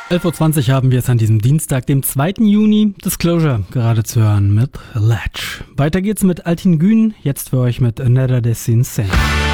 11.20 Uhr haben wir es an diesem Dienstag, dem 2. Juni, Disclosure gerade zu hören mit Latch. Weiter geht's mit Altin Gün, jetzt für euch mit Another Dessin Sen.